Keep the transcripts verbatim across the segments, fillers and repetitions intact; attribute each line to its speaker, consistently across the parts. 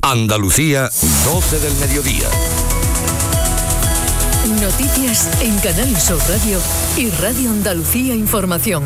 Speaker 1: Andalucía, doce del mediodía.
Speaker 2: Noticias en Canal Sur Radio y Radio Andalucía Información.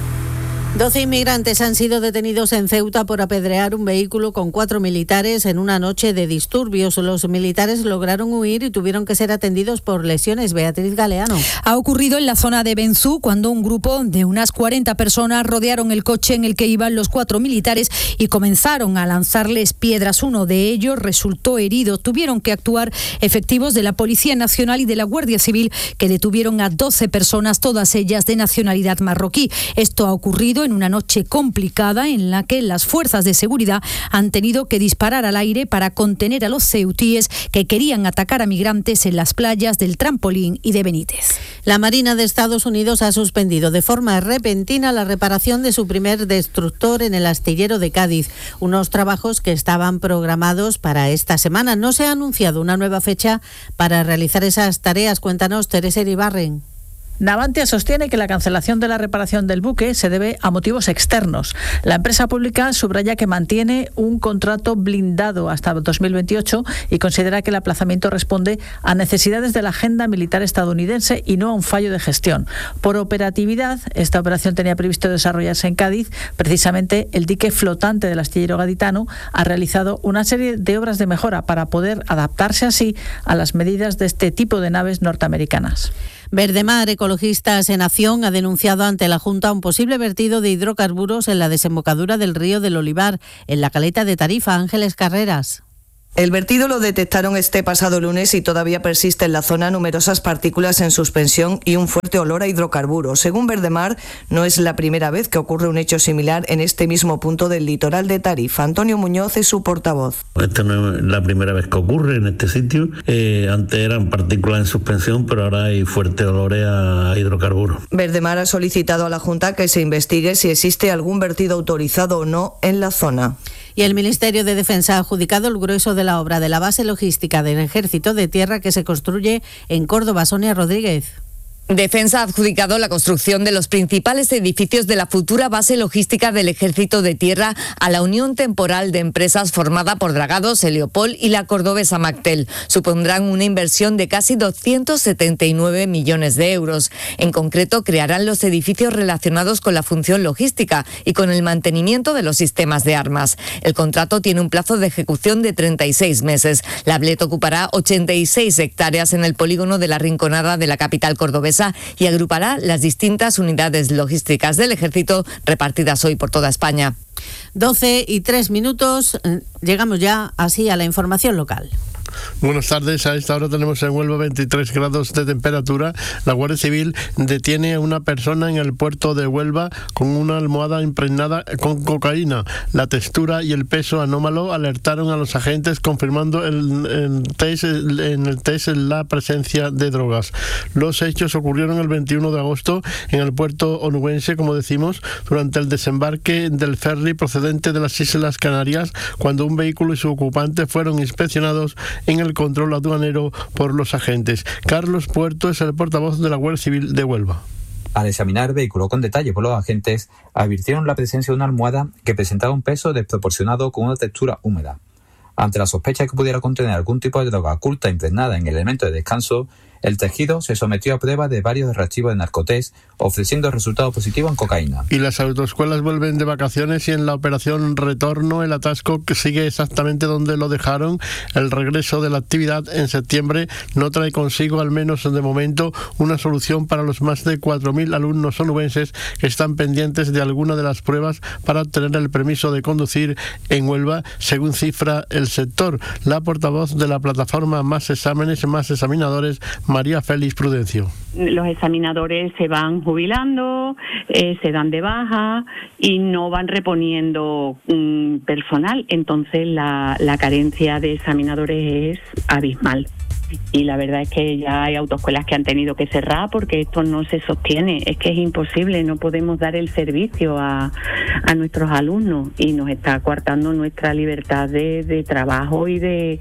Speaker 3: doce inmigrantes han sido detenidos en Ceuta por apedrear un vehículo con cuatro militares en una noche de disturbios. Los militares lograron huir y tuvieron que ser atendidos por lesiones. Beatriz Galeano.
Speaker 4: Ha ocurrido en la zona de Benzú, cuando un grupo de unas cuarenta personas rodearon el coche en el que iban los cuatro militares y comenzaron a lanzarles piedras. Uno de ellos resultó herido. Tuvieron que actuar efectivos de la Policía Nacional y de la Guardia Civil, que detuvieron a doce personas, todas ellas de nacionalidad marroquí. Esto ha ocurrido en una noche complicada en la que las fuerzas de seguridad han tenido que disparar al aire para contener a los ceutíes que querían atacar a migrantes en las playas del Trampolín y de Benítez.
Speaker 3: La Marina de Estados Unidos ha suspendido de forma repentina la reparación de su primer destructor en el astillero de Cádiz, unos trabajos que estaban programados para esta semana. No se ha anunciado una nueva fecha para realizar esas tareas. Cuéntanos, Teresa Iribarren.
Speaker 5: Navantia sostiene que la cancelación de la reparación del buque se debe a motivos externos. La empresa pública subraya que mantiene un contrato blindado hasta dos mil veintiocho y considera que el aplazamiento responde a necesidades de la agenda militar estadounidense y no a un fallo de gestión. Por operatividad, esta operación tenía previsto desarrollarse en Cádiz. Precisamente el dique flotante del astillero gaditano ha realizado una serie de obras de mejora para poder adaptarse así a las medidas de este tipo de naves norteamericanas.
Speaker 3: Verdemar, Ecologistas en Acción, ha denunciado ante la Junta un posible vertido de hidrocarburos en la desembocadura del río del Olivar, en la caleta de Tarifa. Ángeles Carreras.
Speaker 6: El vertido lo detectaron este pasado lunes y todavía persiste en la zona numerosas partículas en suspensión y un fuerte olor a hidrocarburos. Según Verdemar, no es la primera vez que ocurre un hecho similar en este mismo punto del litoral de Tarifa. Antonio Muñoz es su portavoz.
Speaker 7: Esta no es la primera vez que ocurre en este sitio. Eh, antes eran partículas en suspensión, pero ahora hay fuerte olores a hidrocarburos.
Speaker 6: Verdemar ha solicitado a la Junta que se investigue si existe algún vertido autorizado o no en la zona.
Speaker 3: Y el Ministerio de Defensa ha adjudicado el grueso de la obra de la base logística del Ejército de Tierra que se construye en Córdoba. Sonia Rodríguez.
Speaker 8: Defensa ha adjudicado la construcción de los principales edificios de la futura base logística del Ejército de Tierra a la Unión Temporal de Empresas formada por Dragados, Heliopol y la cordobesa Mactel. Supondrán una inversión de casi doscientos setenta y nueve millones de euros. En concreto, crearán los edificios relacionados con la función logística y con el mantenimiento de los sistemas de armas. El contrato tiene un plazo de ejecución de treinta y seis meses. La B L E T ocupará ochenta y seis hectáreas en el polígono de la Rinconada de la capital cordobesa y agrupará las distintas unidades logísticas del Ejército repartidas hoy por toda España.
Speaker 3: doce y tres minutos, llegamos ya así a la información local.
Speaker 9: Buenas tardes, a esta hora tenemos en Huelva veintitrés grados de temperatura. La Guardia Civil detiene a una persona en el puerto de Huelva con una almohada impregnada con cocaína. La textura y el peso anómalo alertaron a los agentes, confirmando el, el test, en el test la presencia de drogas. Los hechos ocurrieron el veintiuno de agosto en el puerto onubense, como decimos, durante el desembarque del ferry procedente de las Islas Canarias, cuando un vehículo y su ocupante fueron inspeccionados en el control aduanero por los agentes. Carlos Puerto es el portavoz de la Guardia Civil de Huelva.
Speaker 10: Al examinar el vehículo con detalle por los agentes, advirtieron la presencia de una almohada que presentaba un peso desproporcionado con una textura húmeda. Ante la sospecha de que pudiera contener algún tipo de droga oculta impregnada en el elemento de descanso, el tejido se sometió a prueba de varios reactivos de narcotest, ofreciendo resultados positivos en cocaína.
Speaker 9: Y las autoescuelas vuelven de vacaciones y en la operación Retorno el atasco que sigue exactamente donde lo dejaron. El regreso de la actividad en septiembre no trae consigo, al menos de momento, una solución para los más de cuatro mil alumnos onubenses que están pendientes de alguna de las pruebas para obtener el permiso de conducir en Huelva, según cifra el sector. La portavoz de la plataforma Más Exámenes, Más Examinadores, María Félix Prudencio.
Speaker 11: Los examinadores se van jubilando, eh, se dan de baja y no van reponiendo um, personal, entonces la, la carencia de examinadores es abismal. Y la verdad es que ya hay autoescuelas que han tenido que cerrar porque esto no se sostiene, es que es imposible, no podemos dar el servicio a, a nuestros alumnos y nos está coartando nuestra libertad de, de trabajo y de,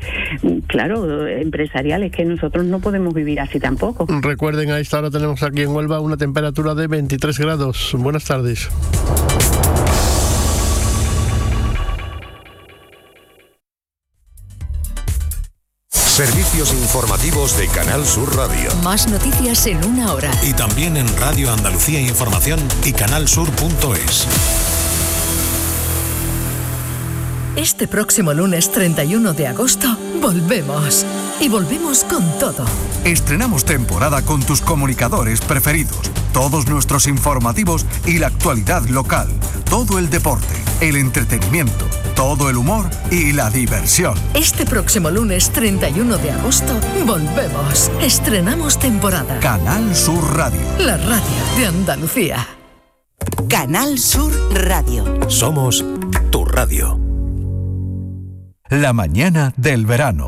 Speaker 11: claro, empresarial, es que nosotros no podemos vivir así tampoco.
Speaker 9: Recuerden, a esta hora tenemos aquí en Huelva una temperatura de veintitrés grados. Buenas tardes.
Speaker 1: Servicios informativos de Canal Sur Radio.
Speaker 2: Más noticias en una hora.
Speaker 12: Y también en Radio Andalucía Información y canalsur punto es.
Speaker 2: Este próximo lunes treinta y uno de agosto volvemos. Y volvemos con todo.
Speaker 13: Estrenamos temporada con tus comunicadores preferidos, todos nuestros informativos y la actualidad local, todo el deporte, el entretenimiento, todo el humor y la diversión.
Speaker 2: Este próximo lunes treinta y uno de agosto volvemos. Estrenamos temporada.
Speaker 13: Canal Sur Radio.
Speaker 2: La radio de Andalucía.
Speaker 14: Canal Sur Radio.
Speaker 1: Somos tu radio.
Speaker 13: La mañana del verano.